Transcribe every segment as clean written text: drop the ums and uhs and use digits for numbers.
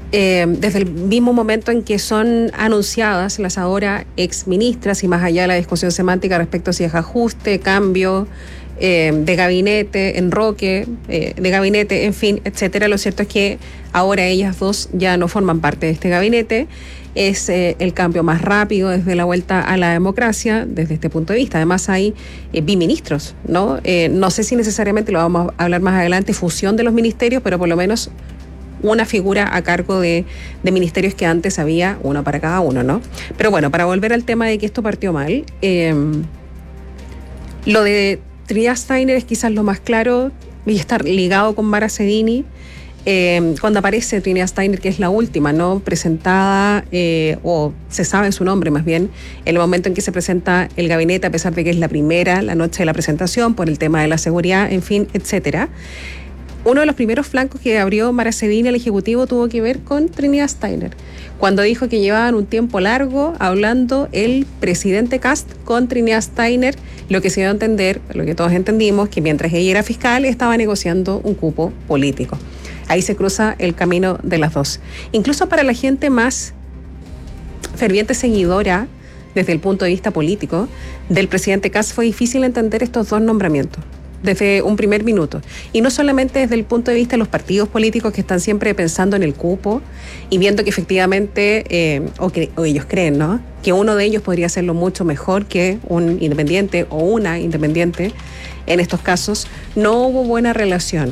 Desde el mismo momento en que son anunciadas las ahora exministras, y más allá de la discusión semántica respecto a si es ajuste, cambio de gabinete, enroque de gabinete, en fin, etcétera. Lo cierto es que ahora ellas dos ya no forman parte de este gabinete. Es el cambio más rápido desde la vuelta a la democracia, desde este punto de vista. Además hay biministros, ¿no? No sé si necesariamente, lo vamos a hablar más adelante, fusión de los ministerios, pero por lo menos una figura a cargo de ministerios que antes había uno para cada uno, ¿no? Pero bueno, para volver al tema de que esto partió mal, lo de Trinidad Steiner es quizás lo más claro y estar ligado con Mara Sedini. Cuando aparece Trinidad Steiner, que es la última, ¿no? Presentada, o se sabe su nombre más bien, en el momento en que se presenta el gabinete, a pesar de que es la primera, la noche de la presentación, por el tema de la seguridad, en fin, etcétera. Uno de los primeros flancos que abrió Mara Sedini al Ejecutivo tuvo que ver con Trinidad Steiner, cuando dijo que llevaban un tiempo largo hablando el presidente Kast con Trinidad Steiner, lo que se dio a entender, lo que todos entendimos, que mientras ella era fiscal estaba negociando un cupo político. Ahí se cruza el camino de las dos. Incluso para la gente más ferviente seguidora, desde el punto de vista político, del presidente Kast, fue difícil entender estos dos nombramientos desde un primer minuto. Y no solamente desde el punto de vista de los partidos políticos, que están siempre pensando en el cupo y viendo que efectivamente, o ellos creen, ¿no?, que uno de ellos podría hacerlo mucho mejor que un independiente o una independiente. En estos casos no hubo buena relación.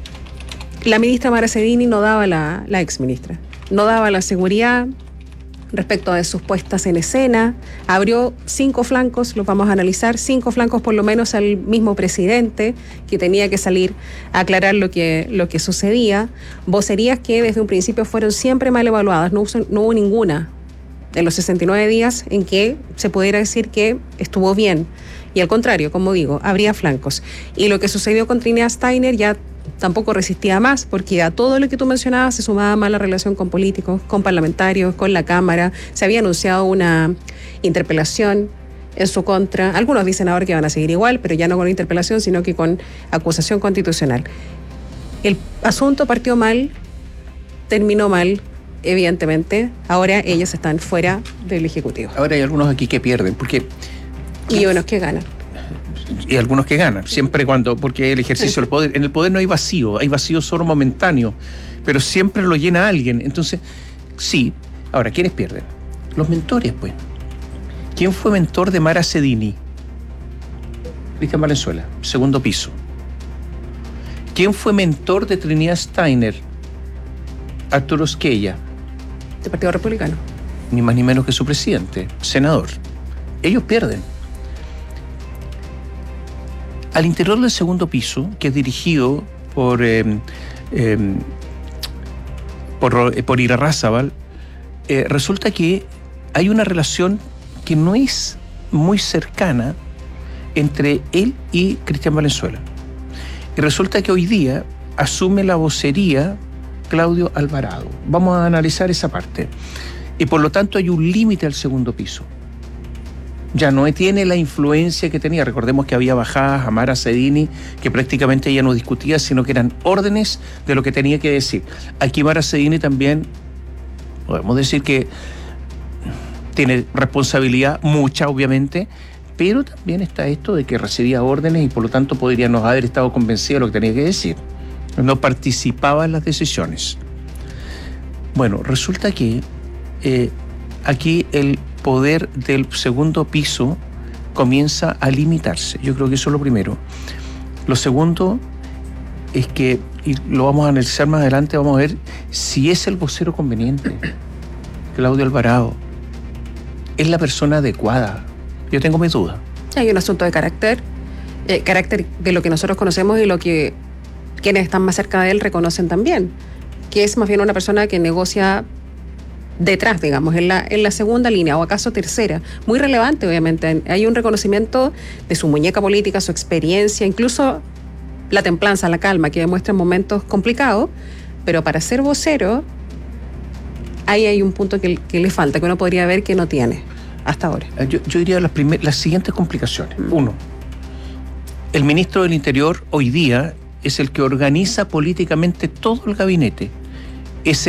La ministra Mara Sedini no daba la exministra, no daba la seguridad respecto de sus puestas en escena, abrió 5 flancos, los vamos a analizar, 5 flancos por lo menos al mismo presidente, que tenía que salir a aclarar lo que sucedía, vocerías que desde un principio fueron siempre mal evaluadas, no hubo ninguna en los 69 días en que se pudiera decir que estuvo bien, y al contrario, como digo, habría flancos. Y lo que sucedió con Trinidad Steiner ya tampoco resistía más, porque a todo lo que tú mencionabas se sumaba mala relación con políticos, con parlamentarios, con la Cámara. Se había anunciado una interpelación en su contra. Algunos dicen ahora que van a seguir igual, pero ya no con interpelación, sino que con acusación constitucional. El asunto partió mal, terminó mal, evidentemente. Ahora ellos están fuera del Ejecutivo. Ahora hay algunos aquí que pierden, porque... Y unos que ganan. Y algunos que ganan, siempre porque el ejercicio del poder, en el poder no hay vacío solo momentáneo, pero siempre lo llena alguien. Entonces, sí. Ahora, ¿quiénes pierden? Los mentores, pues. ¿Quién fue mentor de Mara Sedini? Cristian Valenzuela, segundo piso. ¿Quién fue mentor de Trinidad Steiner? Arturo Esquella. Del Partido Republicano. Ni más ni menos que su presidente, senador. Ellos pierden. Al interior del segundo piso, que es dirigido por Irarrázaval, resulta que hay una relación que no es muy cercana entre él y Cristian Valenzuela. Y resulta que hoy día asume la vocería Claudio Alvarado. Vamos a analizar esa parte. Y por lo tanto hay un límite al segundo piso. Ya no tiene la influencia que tenía. Recordemos que había bajadas a Mara Sedini, que prácticamente ella no discutía, sino que eran órdenes de lo que tenía que decir. Aquí Mara Sedini también, podemos decir que tiene responsabilidad, mucha obviamente, pero también está esto de que recibía órdenes y por lo tanto podría no haber estado convencida de lo que tenía que decir. No participaba en las decisiones. Bueno, resulta que aquí el poder del segundo piso comienza a limitarse. Yo creo que eso es lo primero. Lo segundo es que, y lo vamos a analizar más adelante, vamos a ver si es el vocero conveniente. Claudio Alvarado es la persona adecuada. Yo tengo mis dudas. Hay un asunto de carácter de lo que nosotros conocemos y lo que quienes están más cerca de él reconocen también, que es más bien una persona que negocia detrás, digamos, en la segunda línea, o acaso tercera. Muy relevante, obviamente. Hay un reconocimiento de su muñeca política, su experiencia, incluso la templanza, la calma que demuestra en momentos complicados, pero para ser vocero, ahí hay un punto que le falta, que uno podría ver que no tiene hasta ahora. Yo diría las siguientes complicaciones. Uno, el ministro del Interior hoy día es el que organiza políticamente todo el gabinete. Es